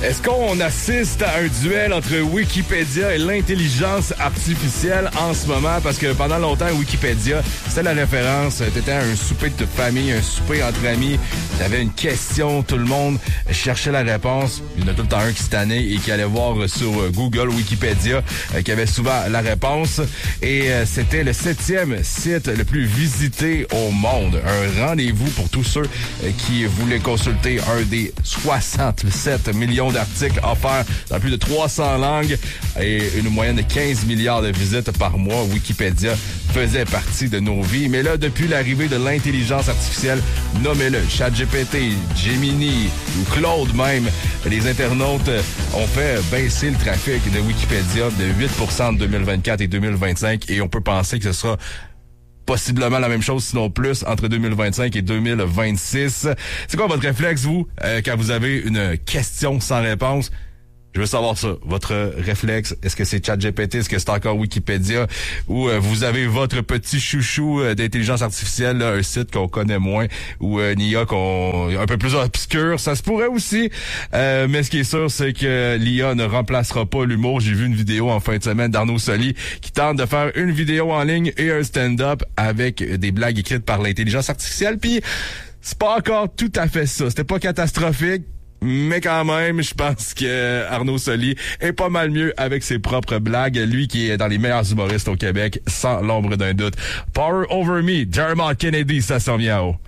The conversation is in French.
Est-ce qu'on assiste à un duel entre Wikipédia et l'intelligence artificielle en ce moment? Parce que pendant longtemps, Wikipédia, c'était la référence. T'étais à un souper de famille, un souper entre amis. T'avais une question, tout le monde cherchait la réponse. Il y en a tout le temps un qui se tannait et qui allait voir sur Google, Wikipédia, qui avait souvent la réponse. Et c'était le 7e site le plus visité au monde. Un rendez-vous pour tous ceux qui voulaient consulter un des 67 millions d'articles offerts dans plus de 300 langues et une moyenne de 15 milliards de visites par mois. Wikipédia faisait partie de nos vies. Mais là, depuis l'arrivée de l'intelligence artificielle, nommez-le ChatGPT, Gemini ou Claude même, les internautes ont fait baisser le trafic de Wikipédia de 8% en 2024 et 2025 et on peut penser que ce sera possiblement la même chose, sinon plus, entre 2025 et 2026. C'est quoi votre réflexe, vous, quand vous avez une question sans réponse? Je veux savoir ça. Votre réflexe, est-ce que c'est ChatGPT, est-ce que c'est encore Wikipédia, ou vous avez votre petit chouchou d'intelligence artificielle, là, un site qu'on connaît moins, ou une IA un peu plus obscure, ça se pourrait aussi. Mais ce qui est sûr, c'est que l'IA ne remplacera pas l'humour. J'ai vu une vidéo en fin de semaine d'Arnaud Soli qui tente de faire une vidéo en ligne et un stand-up avec des blagues écrites par l'intelligence artificielle. Puis c'est pas encore tout à fait ça. C'était pas catastrophique. Mais quand même, je pense que Arnaud Soli est pas mal mieux avec ses propres blagues. Lui qui est dans les meilleurs humoristes au Québec, sans l'ombre d'un doute. Power Over Me, Dermot Kennedy, ça s'en vient en haut.